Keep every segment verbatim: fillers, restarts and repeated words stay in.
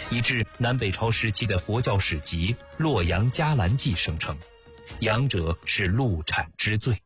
以致南北朝时期的佛教史籍《洛阳伽蓝记》声称，羊者是禄产之最。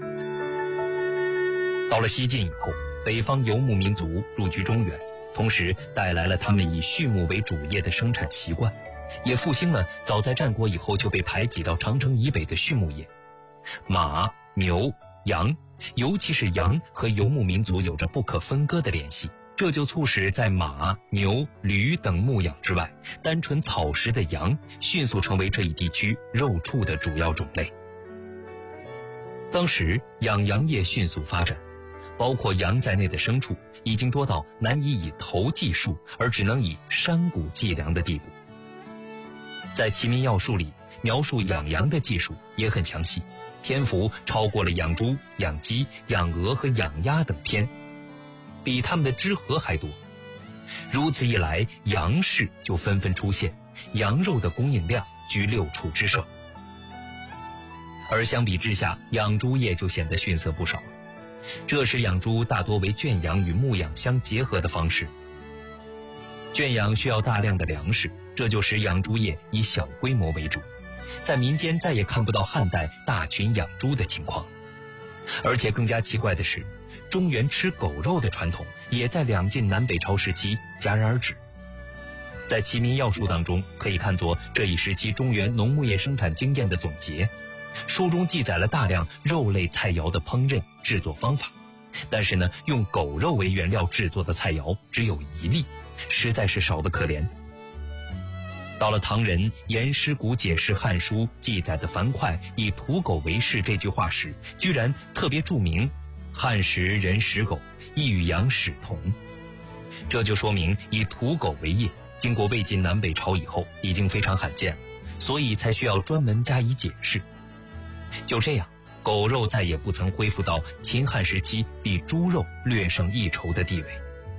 到了西晋以后，北方游牧民族入居中原，同时带来了他们以畜牧为主业的生产习惯，也复兴了早在战国以后就被排挤到长城以北的畜牧业。马、牛、羊，尤其是羊和游牧民族有着不可分割的联系，这就促使在马、牛、驴等牧养之外，单纯草食的羊迅速成为这一地区肉畜的主要种类。当时养羊业迅速发展，包括羊在内的牲畜已经多到难以以头计数，而只能以山谷计量的地步。在《齐民要术》里描述养羊的技术也很详细，篇幅超过了养猪、养鸡、养鹅和养鸭等篇，比他们的支和还多。如此一来，羊市就纷纷出现，羊肉的供应量居六畜之首。而相比之下，养猪业就显得逊色不少。这时养猪大多为圈养与牧养相结合的方式。圈养需要大量的粮食，这就使养猪业以小规模为主，在民间再也看不到汉代大群养猪的情况。而且更加奇怪的是，中原吃狗肉的传统也在两晋南北朝时期戛然而止。在《齐民要术》当中可以看作这一时期中原农牧业生产经验的总结，书中记载了大量肉类菜肴的烹饪制作方法，但是呢，用狗肉为原料制作的菜肴只有一例，实在是少得可怜。到了唐人严师古解释《汉书》记载的樊哙以屠狗为事这句话时，居然特别注明汉时人食狗，亦与羊食同。这就说明以屠狗为业，经过魏晋南北朝以后已经非常罕见了，所以才需要专门加以解释。就这样，狗肉再也不曾恢复到秦汉时期比猪肉略胜一筹的地位。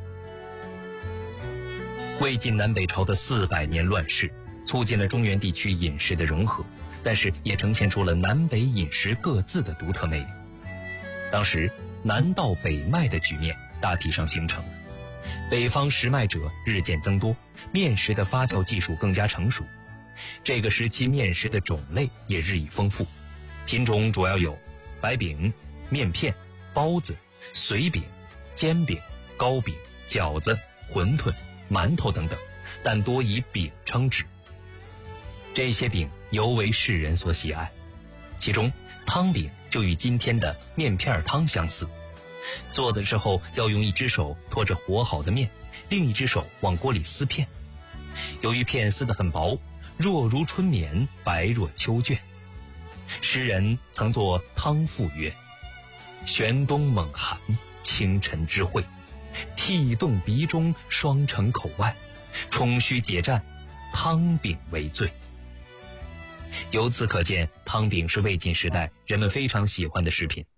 魏晋南北朝的四百年乱世，促进了中原地区饮食的融合，但是也呈现出了南北饮食各自的独特魅力。当时南稻北麦的局面大体上形成了，北方食麦者日渐增多，面食的发酵技术更加成熟。这个时期面食的种类也日益丰富，品种主要有白饼、面片、包子、随饼、煎饼、糕饼、饺子、馄饨、馒头等等，但多以饼称之。这些饼尤为世人所喜爱，其中汤饼就与今天的面片汤相似，做的时候要用一只手托着和好的面，另一只手往锅里撕片。由于片撕得很薄，若如春绵，白若秋卷。诗人曾作汤赋曰：玄冬猛寒，清晨之晦，涕动鼻中，霜成口外，冲虚解战，汤饼为最。由此可见，汤饼是魏晋时代人们非常喜欢的食品。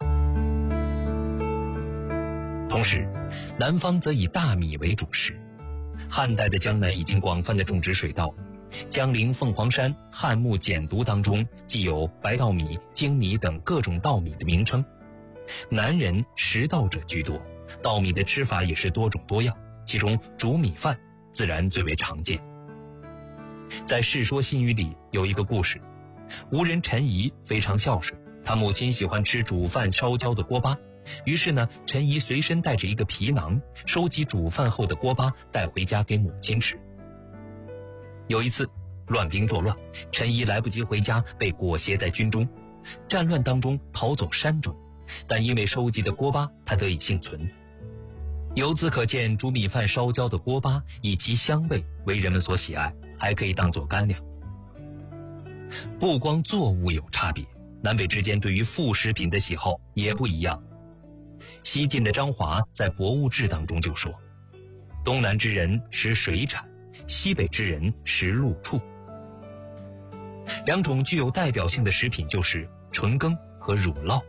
同时，南方则以大米为主食。汉代的江南已经广泛的种植水稻，江陵凤凰山汉墓简牍当中既有白稻米、精米等各种稻米的名称。南人食稻者居多，稻米的吃法也是多种多样，其中煮米饭自然最为常见。在《世说新语》里有一个故事，吴人陈颐非常孝顺，他母亲喜欢吃煮饭烧焦的锅巴，于是呢，陈颐随身带着一个皮囊，收集煮饭后的锅巴带回家给母亲吃。有一次乱兵作乱，陈颐来不及回家，被裹挟在军中，战乱当中逃走山中，但因为收集的锅巴，他得以幸存。由此可见，煮米饭烧焦的锅巴以其香味为人们所喜爱，还可以当作干粮。不光作物有差别，南北之间对于副食品的喜好也不一样。西晋的张华在《博物志》当中就说，东南之人食水产，西北之人食陆畜。两种具有代表性的食品就是纯羹和乳酪。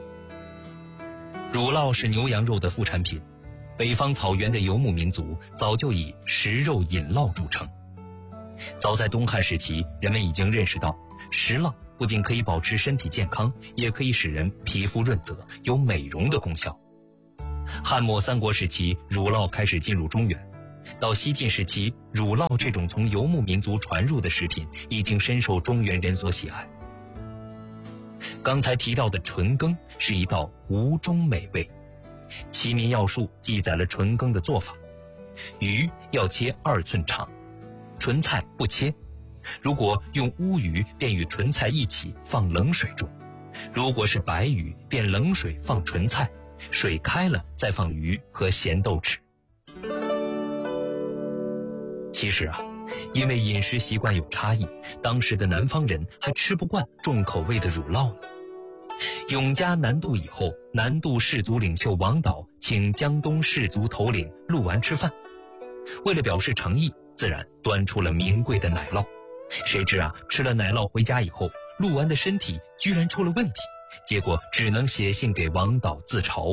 乳酪是牛羊肉的副产品，北方草原的游牧民族早就以食肉饮酪著称。早在东汉时期，人们已经认识到食酪不仅可以保持身体健康，也可以使人皮肤润泽，有美容的功效。汉末三国时期，乳酪开始进入中原， 到西晋时期，乳酪这种从游牧民族传入的食品已经深受中原人所喜爱。刚才提到的纯羹是一道吴中美味，《齐民要术》记载了纯羹的做法：鱼要切二寸长，纯菜不切。如果用乌鱼，便与纯菜一起放冷水中；如果是白鱼，便冷水放纯菜，水开了再放鱼和咸豆豉。其实啊，因为饮食习惯有差异，当时的南方人还吃不惯重口味的乳酪呢。永嘉南渡以后，南渡氏族领袖王导请江东氏族头领陆完吃饭，为了表示诚意，自然端出了名贵的奶酪。谁知啊，吃了奶酪回家以后，陆完的身体居然出了问题，结果只能写信给王导自嘲。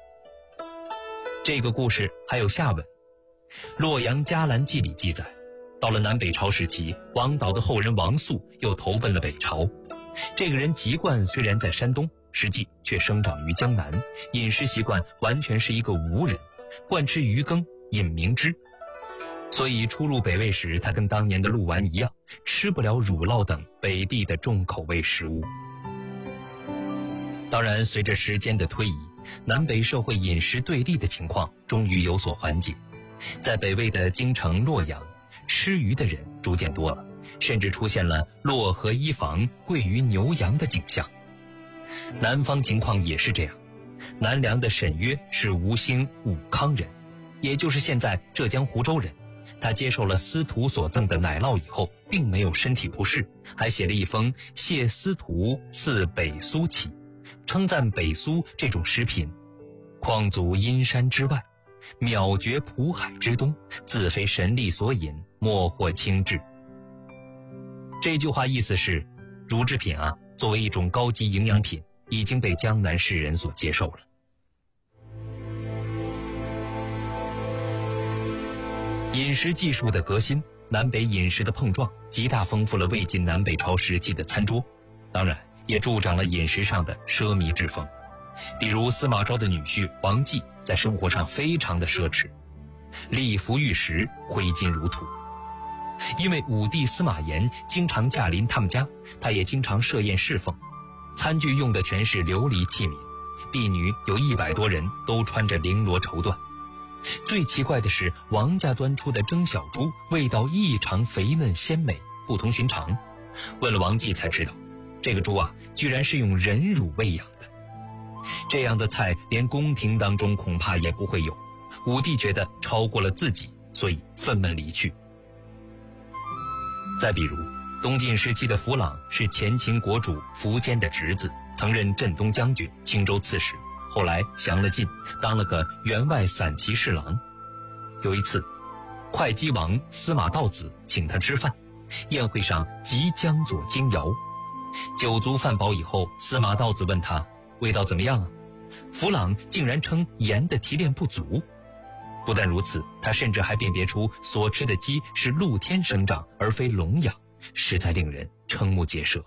这个故事还有下文，《洛阳伽蓝记》里记载，到了南北朝时期，王导的后人王肃又投奔了北朝。这个人籍贯虽然在山东，实际却生长于江南，饮食习惯完全是一个吴人，惯吃鱼羹，饮明脂。所以初入北魏时，他跟当年的陆完一样，吃不了乳酪等北地的重口味食物。当然，随着时间的推移，南北社会饮食对立的情况终于有所缓解。在北魏的京城洛阳，吃鱼的人逐渐多了，甚至出现了洛河衣房贵于牛羊的景象。南方情况也是这样，南梁的沈约是吴兴武康人，也就是现在浙江湖州人。他接受了司徒所赠的奶酪以后，并没有身体不适，还写了一封谢司徒赐北苏契，称赞北苏这种食品况足阴山之外，渺绝蒲海之东，自非神力所引，莫或轻质。这句话意思是，乳制品啊，作为一种高级营养品，已经被江南士人所接受了。饮食技术的革新，南北饮食的碰撞，极大丰富了魏晋南北朝时期的餐桌，当然也助长了饮食上的奢靡之风。比如司马昭的女婿王继在生活上非常的奢侈，礼服玉石，挥金如土。因为武帝司马炎经常驾临他们家，他也经常设宴侍奉，餐具用的全是琉璃器皿，婢女有一百多人，都穿着绫罗绸缎。最奇怪的是，王家端出的蒸小猪味道异常肥嫩鲜美，不同寻常。问了王继才知道，这个猪啊，居然是用人乳喂养的。这样的菜连宫廷当中恐怕也不会有。武帝觉得超过了自己，所以愤懑离去。再比如，东晋时期的弗朗是前秦国主苻坚的侄子，曾任镇东将军、青州刺史。后来降了晋，当了个员外散骑侍郎。有一次，会稽王司马道子请他吃饭，宴会上即江左精肴。酒足饭饱以后，司马道子问他味道怎么样啊？弗朗竟然称盐的提炼不足。不但如此，他甚至还辨别出所吃的鸡是露天生长而非笼养，实在令人瞠目结舌。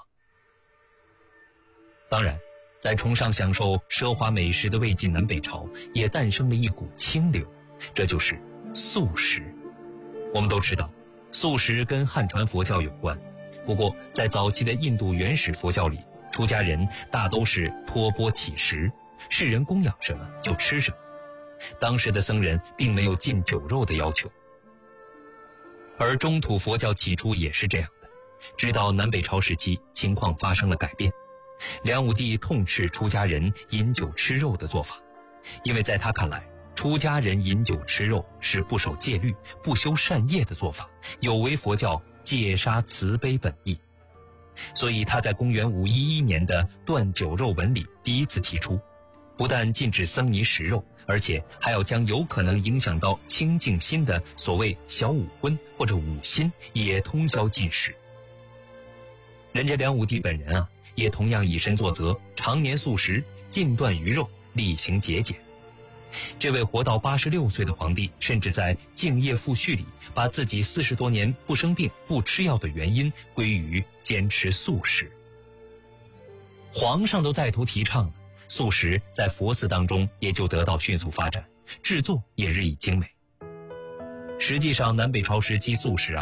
当然，在崇尚享受奢华美食的魏晋南北朝，也诞生了一股清流，这就是素食。我们都知道，素食跟汉传佛教有关，不过在早期的印度原始佛教里，出家人大都是托钵乞食，世人供养什么就吃什么。当时的僧人并没有禁酒肉的要求。而中土佛教起初也是这样的，直到南北朝时期，情况发生了改变。梁武帝痛斥出家人饮酒吃肉的做法，因为在他看来，出家人饮酒吃肉是不守戒律、不修善业的做法，有违佛教戒杀慈悲本意。所以他在公元五一一年的断酒肉文里第一次提出，不但禁止僧尼食肉，而且还要将有可能影响到清净心的所谓小五荤或者五辛也通宵禁食。人家梁武帝本人啊，也同样以身作则，常年素食，禁断鱼肉，厉行节俭。这位活到八十六岁的皇帝，甚至在《敬业赋序》里，把自己四十多年不生病、不吃药的原因归于坚持素食。皇上都带头提倡了，素食在佛寺当中也就得到迅速发展，制作也日益精美。 实际上，南北朝时期粟食啊。